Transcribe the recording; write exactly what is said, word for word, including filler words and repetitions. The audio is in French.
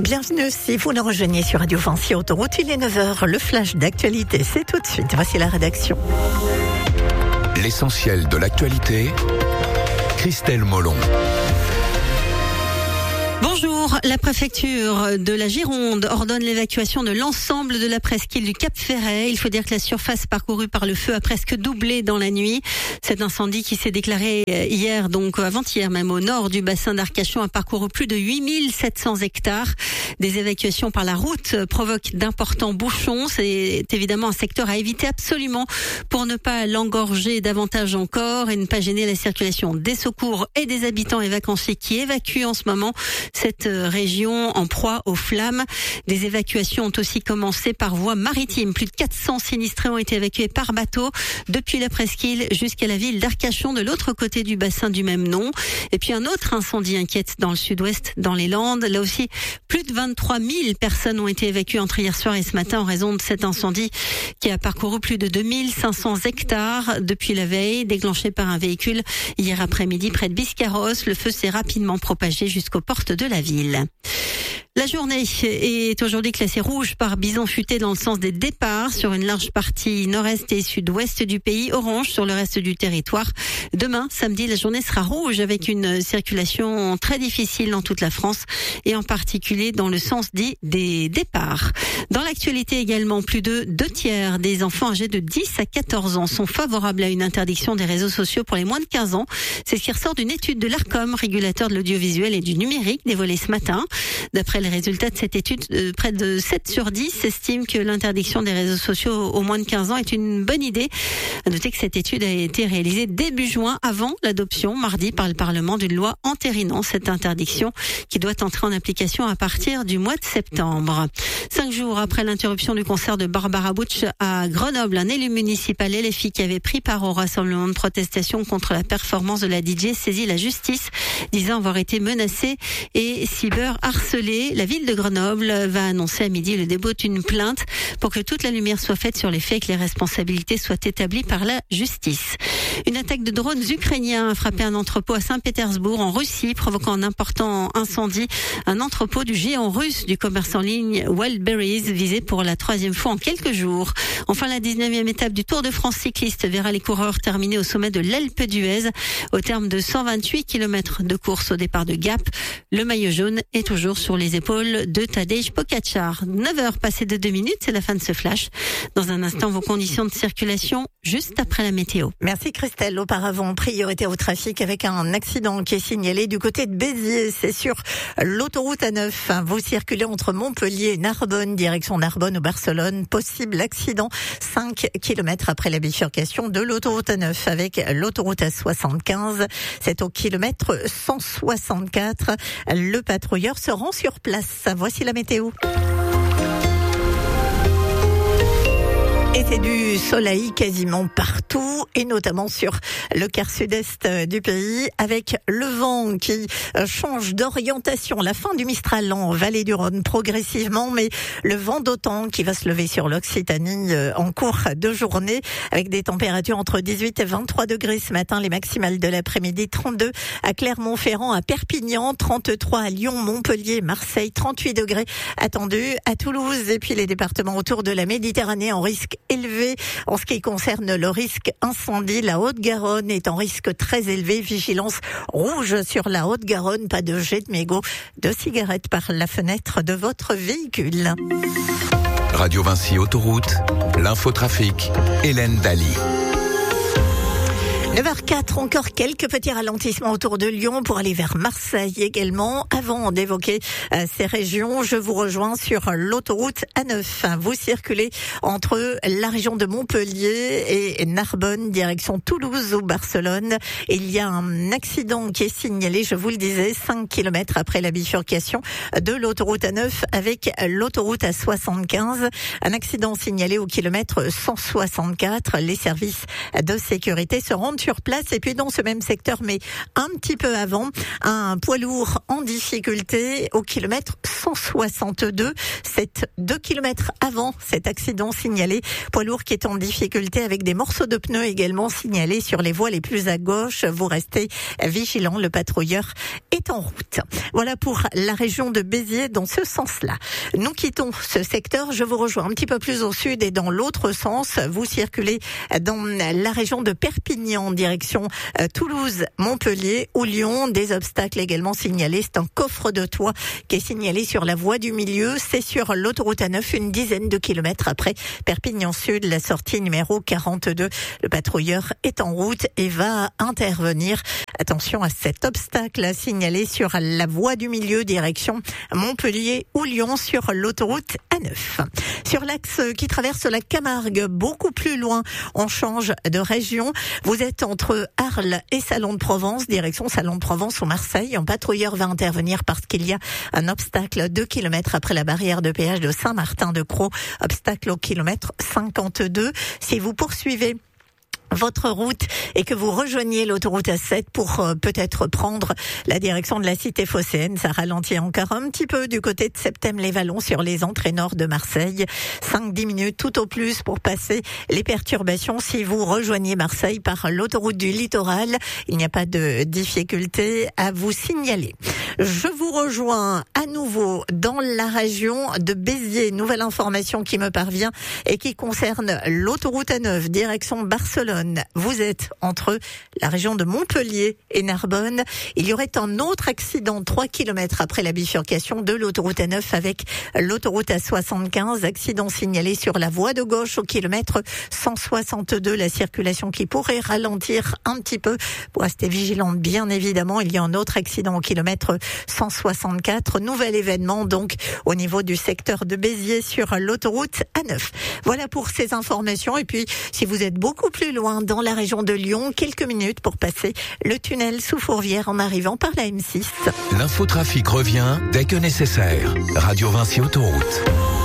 Bienvenue si vous nous rejoignez sur Radio Vinci Autoroute. Il est neuf heures, le flash d'actualité, c'est tout de suite. Voici la rédaction. L'essentiel de l'actualité, Christelle Molon. Bonjour, la préfecture de la Gironde ordonne l'évacuation de l'ensemble de la presqu'île du Cap Ferret. Il faut dire que la surface parcourue par le feu a presque doublé dans la nuit. Cet incendie qui s'est déclaré hier, donc avant-hier même, au nord du bassin d'Arcachon a parcouru plus de huit mille sept cents hectares. Des évacuations par la route provoquent d'importants bouchons. C'est évidemment un secteur à éviter absolument pour ne pas l'engorger davantage encore et ne pas gêner la circulation des secours et des habitants et vacanciers qui évacuent en ce moment cette région en proie aux flammes. Des évacuations ont aussi commencé par voie maritime. Plus de quatre cents sinistrés ont été évacués par bateau depuis la presqu'île jusqu'à la ville d'Arcachon, de l'autre côté du bassin du même nom. Et puis un autre incendie inquiète dans le sud-ouest, dans les Landes. Là aussi, plus de vingt-trois mille personnes ont été évacuées entre hier soir et ce matin en raison de cet incendie qui a parcouru plus de deux mille cinq cents hectares depuis la veille, déclenché par un véhicule hier après-midi près de Biscarrosse. Le feu s'est rapidement propagé jusqu'aux portes de la ville. La journée est aujourd'hui classée rouge par bison futé dans le sens des départs sur une large partie nord-est et sud-ouest du pays, orange sur le reste du territoire. Demain, samedi, la journée sera rouge avec une circulation très difficile dans toute la France et en particulier dans le sens dit des départs. Dans l'actualité également, plus de deux tiers des enfants âgés de dix à quatorze ans sont favorables à une interdiction des réseaux sociaux pour les moins de quinze ans. C'est ce qui ressort d'une étude de l'Arcom, régulateur de l'audiovisuel et du numérique, dévoilée ce matin. D'après les résultats de cette étude, près de sept sur dix estiment que l'interdiction des réseaux sociaux aux moins de quinze ans est une bonne idée. À noter que cette étude a été réalisée début juin, avant l'adoption mardi par le Parlement d'une loi entérinant cette interdiction qui doit entrer en application à partir du mois de septembre. Cinq jours après l'interruption du concert de Barbara Bush à Grenoble, un élu municipal L F I qui avait pris part au rassemblement de protestation contre la performance de la D J saisit la justice, disant avoir été menacé et cyber-harcelé. La ville de Grenoble va annoncer à midi le dépôt d'une plainte pour que toute la lumière soit faite sur les faits et que les responsabilités soient établies par la justice. Une attaque de drones ukrainiens a frappé un entrepôt à Saint-Pétersbourg en Russie, provoquant un important incendie. Un entrepôt du géant russe du commerce en ligne Wildberries, visé pour la troisième fois en quelques jours. Enfin, la dix-neuvième étape du Tour de France cycliste verra les coureurs terminer au sommet de l'Alpe d'Huez au terme de cent vingt-huit kilomètres de course au départ de Gap. Le maillot jaune est toujours sur les épaules de Tadej Pogačar. neuf heures passées de deux minutes, c'est la fin de ce flash. Dans un instant, vos conditions de circulation juste après la météo. Merci Christelle. Auparavant, priorité au trafic avec un accident qui est signalé du côté de Béziers. C'est sur l'autoroute A neuf. Vous circulez entre Montpellier et Narbonne, direction Narbonne ou Barcelone. Possible accident cinq kilomètres après la bifurcation de l'autoroute A neuf avec l'autoroute A soixante-quinze. C'est au kilomètre cent soixante-quatre. Le patrouilleur se rend sur place. Voici la météo. Et c'est du soleil quasiment partout, et notamment sur le quart sud-est du pays, avec le vent qui change d'orientation. La fin du Mistral en vallée du Rhône progressivement, mais le vent d'OTAN qui va se lever sur l'Occitanie en cours de journée, avec des températures entre dix-huit et vingt-trois degrés ce matin, les maximales de l'après-midi, trente-deux à Clermont-Ferrand, à Perpignan, trente-trois à Lyon, Montpellier, Marseille, trente-huit degrés attendus à Toulouse, et puis les départements autour de la Méditerranée en risque élevé. En ce qui concerne le risque incendie, la Haute-Garonne est en risque très élevé. Vigilance rouge sur la Haute-Garonne. Pas de jet de mégots, de cigarettes par la fenêtre de votre véhicule. Radio Vinci Autoroute, l'infotrafic, Hélène Daly. neuf heures quatre, encore quelques petits ralentissements autour de Lyon pour aller vers Marseille également. Avant d'évoquer euh, ces régions, je vous rejoins sur l'autoroute A neuf. Vous circulez entre la région de Montpellier et Narbonne, direction Toulouse ou Barcelone. Il y a un accident qui est signalé, je vous le disais, cinq kilomètres après la bifurcation de l'autoroute A neuf avec l'autoroute A soixante-quinze. Un accident signalé au kilomètre cent soixante-quatre. Les services de sécurité se rendent sur place. Et puis dans ce même secteur, mais un petit peu avant, un poids lourd en difficulté au kilomètre cent soixante-deux. C'est deux kilomètres avant cet accident signalé. Poids lourd qui est en difficulté avec des morceaux de pneus également signalés sur les voies les plus à gauche. Vous restez vigilants, le patrouilleur est en route. Voilà pour la région de Béziers dans ce sens-là. Nous quittons ce secteur, je vous rejoins un petit peu plus au sud et dans l'autre sens. Vous circulez dans la région de Perpignan, direction Toulouse, Montpellier ou Lyon. Des obstacles également signalés. C'est un coffre de toit qui est signalé sur la voie du milieu. C'est sur l'autoroute A neuf, une dizaine de kilomètres après Perpignan Sud, la sortie numéro quarante-deux. Le patrouilleur est en route et va intervenir. Attention à cet obstacle signalé sur la voie du milieu, direction Montpellier ou Lyon sur l'autoroute A neuf. Sur l'axe qui traverse la Camargue, beaucoup plus loin, on change de région. Vous êtes entre Arles et Salon de Provence, direction Salon de Provence ou Marseille. Un patrouilleur va intervenir parce qu'il y a un obstacle deux kilomètres après la barrière de péage de Saint-Martin-de-Crau. Obstacle au kilomètre cinquante-deux. Si vous poursuivez votre route et que vous rejoignez l'autoroute A sept pour euh, peut-être prendre la direction de la cité phocéenne, ça ralentit encore un petit peu du côté de Septème-les-Vallons sur les entrées nord de Marseille. cinq à dix minutes tout au plus pour passer les perturbations. Si vous rejoignez Marseille par l'autoroute du littoral, il n'y a pas de difficulté à vous signaler. Je vous rejoins à nouveau dans la région de Béziers. Nouvelle information qui me parvient et qui concerne l'autoroute A neuf, direction Barcelone. Vous êtes entre la région de Montpellier et Narbonne. Il y aurait un autre accident trois kilomètres après la bifurcation de l'autoroute A neuf avec l'autoroute A soixante-quinze. Accident signalé sur la voie de gauche au kilomètre cent soixante-deux. La circulation qui pourrait ralentir un petit peu. Pour rester vigilant, bien évidemment, il y a un autre accident au kilomètre cent soixante-quatre. Nouvel événement donc au niveau du secteur de Béziers sur l'autoroute A neuf. Voilà pour ces informations. Et puis, si vous êtes beaucoup plus loin dans la région de Lyon, quelques minutes pour passer le tunnel sous Fourvière en arrivant par la M six. L'infotrafic revient dès que nécessaire. Radio Vinci Autoroute.